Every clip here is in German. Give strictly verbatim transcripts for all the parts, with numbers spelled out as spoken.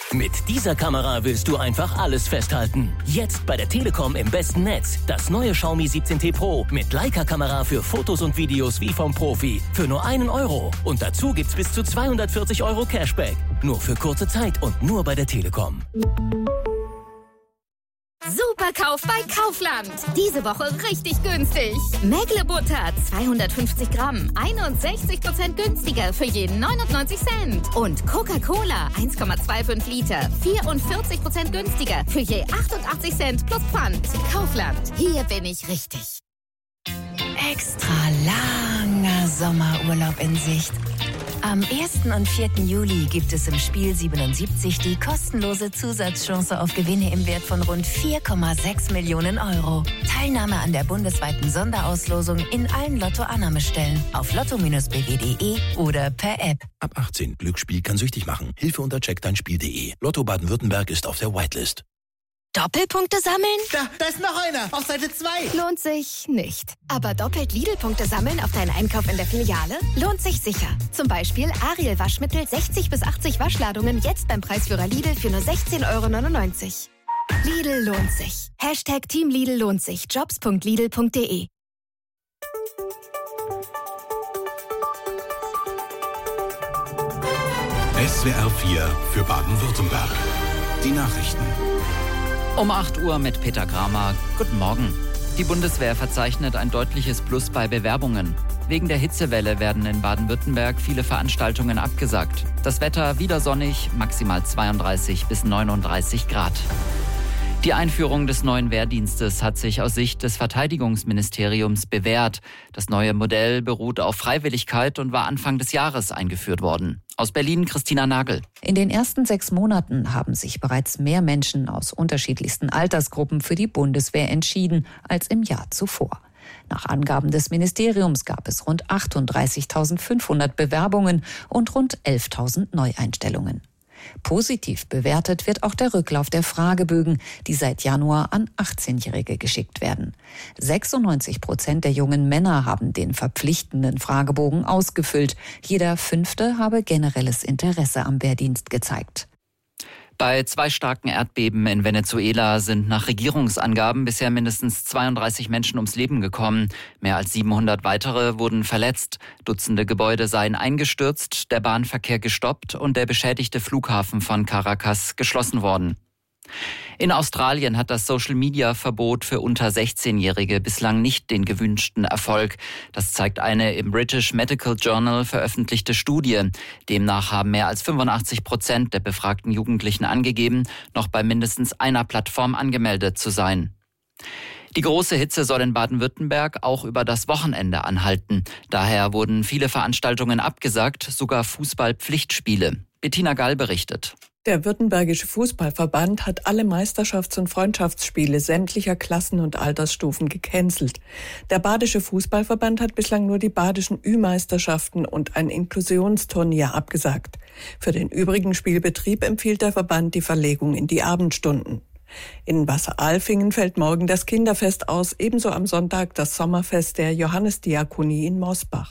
Mit dieser Kamera willst du einfach alles festhalten. Jetzt bei der Telekom im besten Netz. Das neue Xiaomi siebzehn T Pro mit Leica-Kamera für Fotos und Videos wie vom Profi. Für nur einen Euro. Und dazu gibt's bis zu zweihundertvierzig Euro Cashback. Nur für kurze Zeit und nur bei der Telekom. Superkauf bei Kaufland. Diese Woche richtig günstig. Mägle Butter zweihundertfünfzig Gramm, einundsechzig Prozent günstiger für jeden neunundneunzig Cent. Und Coca-Cola eins Komma fünfundzwanzig Liter, vierundvierzig Prozent günstiger für je achtundachtzig Cent plus Pfand. Kaufland, hier bin ich richtig. Extra langer Sommerurlaub in Sicht. Am ersten und vierten Juli gibt es im Spiel siebenundsiebzig die kostenlose Zusatzchance auf Gewinne im Wert von rund vier Komma sechs Millionen Euro. Teilnahme an der bundesweiten Sonderauslosung in allen Lotto-Annahmestellen auf lotto Bindestrich b w punkt de oder per App. Ab achtzehn. Glücksspiel kann süchtig machen. Hilfe unter check dein spiel punkt de. Lotto Baden-Württemberg ist auf der Whitelist. Doppelpunkte sammeln? Da, da ist noch einer. Auf Seite zwei. Lohnt sich nicht. Aber doppelt Lidl-Punkte sammeln auf deinen Einkauf in der Filiale? Lohnt sich sicher. Zum Beispiel Ariel Waschmittel sechzig bis achtzig Waschladungen jetzt beim Preisführer Lidl für nur sechzehn Euro neunundneunzig. Lidl lohnt sich. Hashtag Team Lidl lohnt sich. jobs punkt lidl punkt de. S W R vier für Baden-Württemberg. Die Nachrichten. Um acht Uhr mit Peter Kramer. Guten Morgen. Die Bundeswehr verzeichnet ein deutliches Plus bei Bewerbungen. Wegen der Hitzewelle werden in Baden-Württemberg viele Veranstaltungen abgesagt. Das Wetter wieder sonnig, maximal zweiunddreißig bis neununddreißig Grad. Die Einführung des neuen Wehrdienstes hat sich aus Sicht des Verteidigungsministeriums bewährt. Das neue Modell beruht auf Freiwilligkeit und war Anfang des Jahres eingeführt worden. Aus Berlin Christina Nagel. In den ersten sechs Monaten haben sich bereits mehr Menschen aus unterschiedlichsten Altersgruppen für die Bundeswehr entschieden als im Jahr zuvor. Nach Angaben des Ministeriums gab es rund achtunddreißigtausendfünfhundert Bewerbungen und rund elftausend Neueinstellungen. Positiv bewertet wird auch der Rücklauf der Fragebögen, die seit Januar an achtzehnjährige geschickt werden. sechsundneunzig Prozent der jungen Männer haben den verpflichtenden Fragebogen ausgefüllt. Jeder Fünfte habe generelles Interesse am Wehrdienst gezeigt. Bei zwei starken Erdbeben in Venezuela sind nach Regierungsangaben bisher mindestens zweiunddreißig Menschen ums Leben gekommen. Mehr als siebenhundert weitere wurden verletzt. Dutzende Gebäude seien eingestürzt, der Bahnverkehr gestoppt und der beschädigte Flughafen von Caracas geschlossen worden. In Australien hat das Social-Media-Verbot für unter sechzehnjährige bislang nicht den gewünschten Erfolg. Das zeigt eine im British Medical Journal veröffentlichte Studie. Demnach haben mehr als fünfundachtzig Prozent der befragten Jugendlichen angegeben, noch bei mindestens einer Plattform angemeldet zu sein. Die große Hitze soll in Baden-Württemberg auch über das Wochenende anhalten. Daher wurden viele Veranstaltungen abgesagt, sogar Fußball-Pflichtspiele. Bettina Gall berichtet. Der Württembergische Fußballverband hat alle Meisterschafts- und Freundschaftsspiele sämtlicher Klassen und Altersstufen gecancelt. Der Badische Fußballverband hat bislang nur die badischen Ü-Meisterschaften und ein Inklusionsturnier abgesagt. Für den übrigen Spielbetrieb empfiehlt der Verband die Verlegung in die Abendstunden. In Wasseralfingen fällt morgen das Kinderfest aus, ebenso am Sonntag das Sommerfest der Johannesdiakonie in Mosbach.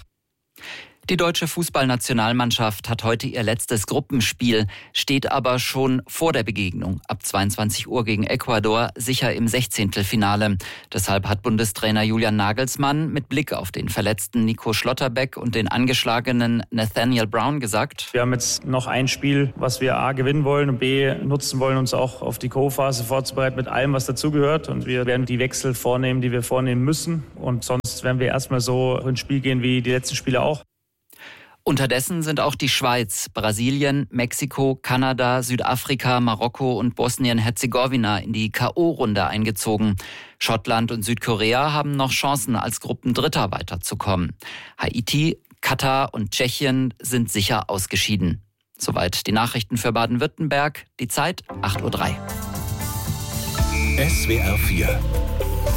Die deutsche Fußballnationalmannschaft hat heute ihr letztes Gruppenspiel, steht aber schon vor der Begegnung ab zweiundzwanzig Uhr gegen Ecuador sicher im Sechzehntelfinale. Deshalb hat Bundestrainer Julian Nagelsmann mit Blick auf den verletzten Nico Schlotterbeck und den angeschlagenen Nathaniel Brown gesagt: Wir haben jetzt noch ein Spiel, was wir A gewinnen wollen und B nutzen wollen, uns auch auf die Co-Phase vorzubereiten mit allem, was dazugehört. Und wir werden die Wechsel vornehmen, die wir vornehmen müssen. Und sonst werden wir erstmal so ins Spiel gehen wie die letzten Spiele auch. Unterdessen sind auch die Schweiz, Brasilien, Mexiko, Kanada, Südafrika, Marokko und Bosnien-Herzegowina in die K O-Runde eingezogen. Schottland und Südkorea haben noch Chancen, als Gruppendritter weiterzukommen. Haiti, Katar und Tschechien sind sicher ausgeschieden. Soweit die Nachrichten für Baden-Württemberg. Die Zeit acht Uhr drei. S W R vier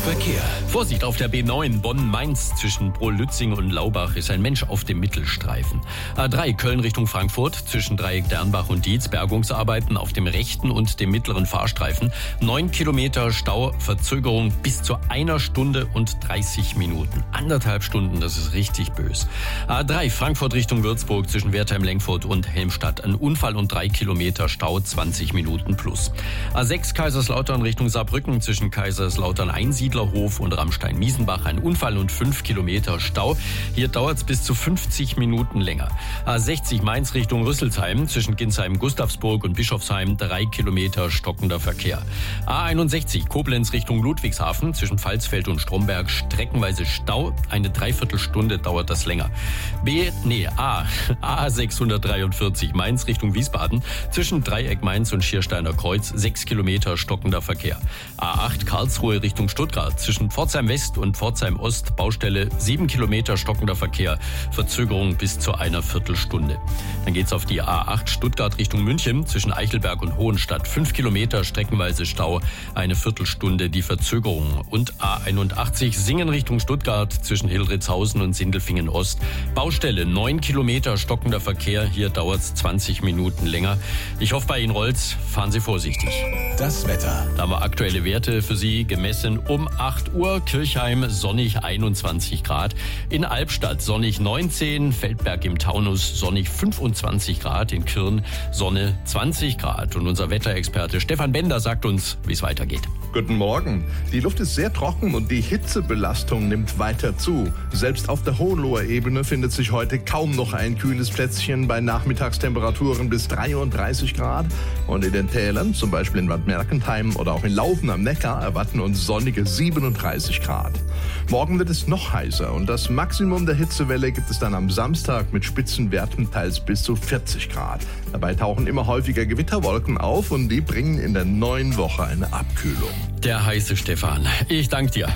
Verkehr. Vorsicht auf der B neun Bonn-Mainz zwischen Brolützing und Laubach ist ein Mensch auf dem Mittelstreifen. A drei Köln Richtung Frankfurt zwischen Dreieck Dernbach und Dietz Bergungsarbeiten auf dem rechten und dem mittleren Fahrstreifen. Neun Kilometer Stau, Verzögerung bis zu einer Stunde und dreißig Minuten. Anderthalb Stunden, das ist richtig bös. A drei Frankfurt Richtung Würzburg zwischen Wertheim-Lenkfurt und Helmstadt. Ein Unfall und drei Kilometer Stau, zwanzig Minuten plus. A sechs Kaiserslautern Richtung Saarbrücken zwischen Kaiserslautern Einsiedlerhof und Ramstein-Miesenbach. Ein Unfall und fünf Kilometer Stau. Hier dauert es bis zu fünfzig Minuten länger. A sechzig Mainz Richtung Rüsselsheim zwischen Ginsheim-Gustavsburg und Bischofsheim. Drei Kilometer stockender Verkehr. A einundsechzig Koblenz Richtung Ludwigshafen zwischen Pfalzfeld und Stromberg. Streckenweise Stau. Eine Dreiviertelstunde dauert das länger. B, nee, A, A sechshundertdreiundvierzig Mainz Richtung Wiesbaden zwischen Dreieck Mainz und Schiersteiner Kreuz. Sechs Kilometer stockender Verkehr. A acht Karlsruhe Richtung Stuttgart zwischen Pforzheim West und Pforzheim Ost. Baustelle. Sieben Kilometer stockender Verkehr. Verzögerung bis zu einer Viertelstunde. Dann geht's auf die A acht Stuttgart Richtung München zwischen Eichelberg und Hohenstadt. Fünf Kilometer streckenweise Stau. Eine Viertelstunde die Verzögerung. Und A einundachtzig Singen Richtung Stuttgart zwischen Hildritzhausen und Sindelfingen Ost. Baustelle. Neun Kilometer stockender Verkehr. Hier dauert's zwanzig Minuten länger. Ich hoffe, bei Ihnen rollt's. Fahren Sie vorsichtig. Das Wetter. Da haben wir aktuelle Werte für Sie gemessen. Um acht Uhr Kirchheim sonnig einundzwanzig Grad. In Albstadt sonnig neunzehn. Feldberg im Taunus sonnig fünfundzwanzig Grad. In Kirn Sonne zwanzig Grad. Und unser Wetterexperte Stefan Bender sagt uns, wie es weitergeht. Guten Morgen. Die Luft ist sehr trocken und die Hitzebelastung nimmt weiter zu. Selbst auf der Hohenloher Ebene findet sich heute kaum noch ein kühles Plätzchen bei Nachmittagstemperaturen bis dreiunddreißig Grad. Und in den Tälern, zum Beispiel in Bad Mergentheim oder auch in Laufen am Neckar, erwarten uns sonnige siebenunddreißig Grad. Morgen wird es noch heißer und das Maximum der Hitzewelle gibt es dann am Samstag mit Spitzenwerten teils bis zu vierzig Grad. Dabei tauchen immer häufiger Gewitterwolken auf und die bringen in der neuen Woche eine Abkühlung. Der heiße Stefan. Ich danke dir.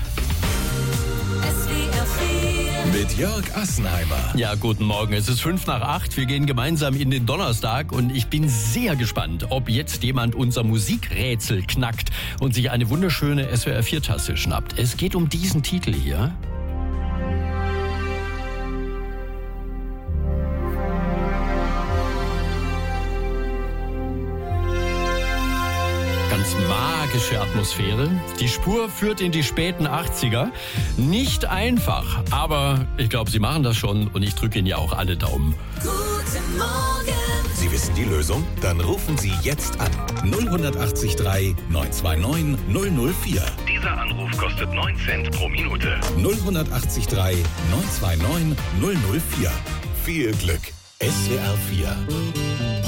Mit Jörg Assenheimer. Ja, guten Morgen. Es ist fünf nach acht. Wir gehen gemeinsam in den Donnerstag und ich bin sehr gespannt, ob jetzt jemand unser Musikrätsel knackt und sich eine wunderschöne S W R vier Tasse schnappt. Es geht um diesen Titel hier. Ganz magische Atmosphäre. Die Spur führt in die späten achtziger. Nicht einfach, aber ich glaube, Sie machen das schon und ich drücke Ihnen ja auch alle Daumen. Guten Morgen. Sie wissen die Lösung? Dann rufen Sie jetzt an. null acht drei neun zwei neun null null vier. Dieser Anruf kostet neun Cent pro Minute. null acht drei neun zwei neun null null vier. Viel Glück. S W R vier.